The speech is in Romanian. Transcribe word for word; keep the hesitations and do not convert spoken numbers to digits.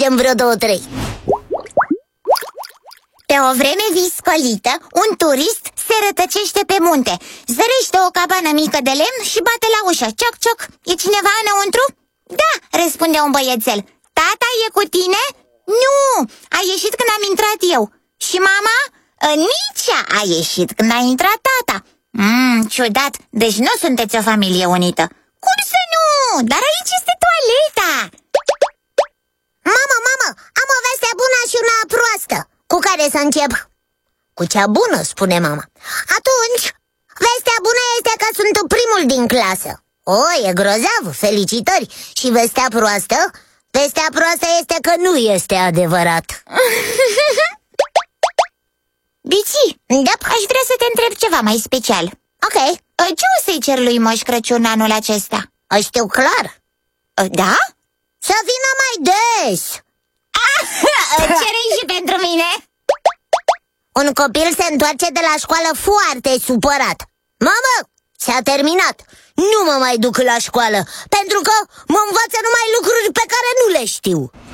vedem vreo două, trei. Pe o vreme viscolită, un turist se rătăcește pe munte. Zărește o cabană mică de lemn și bate la ușă. Cioc, cioc, e cineva înăuntru? Da, răspunde un băiețel. Tata e cu tine? Nu, a ieșit când am intrat eu. Și mama? Nici ea a ieșit când a intrat tata. Mmm, ciudat, deci nu sunteți o familie unită. Cum să nu? Dar aici este toaleta. Mamă, mamă, am o veste bună și una proastă. Cu care să încep? Cu cea bună, spune mama. Atunci, vestea bună este că sunt primul din clasă. O, e grozav, felicitări. Și vestea proastă? Vestea proastă este că nu este adevărat. Bici, da? Aș vrea să te întreb ceva mai special. Ok. Ce o să-i cer lui Moș Crăciun anul acesta? Știu clar. Da? Să vină mai des. Cere și pentru mine. Un copil se întoarce de la școală foarte supărat. Mamă, s-a terminat. Nu mă mai duc la școală, pentru că mă învață numai lucruri pe care nu le știu.